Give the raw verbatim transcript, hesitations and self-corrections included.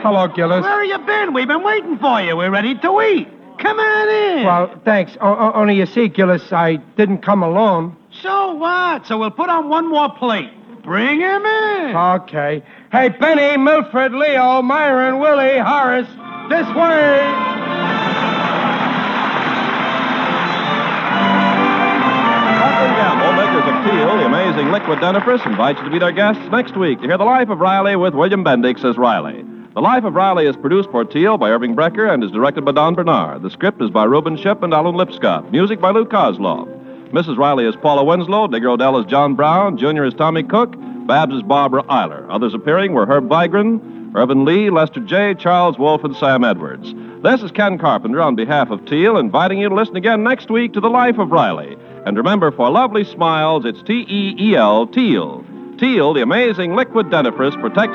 Hello, Gillis. Where have you been? We've been waiting for you. We're ready to eat. Come on in. Well, thanks. O- o- only you see, Gillis, I didn't come alone. So what? So we'll put on one more plate. Bring him in. Okay. Hey, Benny, Milford, Leo, Myron, Willie, Horace, this way. Gamble, makers of Teal, the amazing liquid dentifrice, invite you to be their guests next week to hear The Life of Riley with William Bendix as Riley. The Life of Riley is produced for Teal by Irving Brecker and is directed by Don Bernard. The script is by Reuben Ship and Alan Lipscott. Music by Lou Kozlov. Missus Riley is Paula Winslow. Digger Odell is John Brown. Junior is Tommy Cook. Babs is Barbara Eiler. Others appearing were Herb Vigran, Irvin Lee, Lester J., Charles Wolfe, and Sam Edwards. This is Ken Carpenter on behalf of Teal, inviting you to listen again next week to The Life of Riley. And remember, for lovely smiles, it's T E E L, Teal. Teal, the amazing liquid dentifrice, protects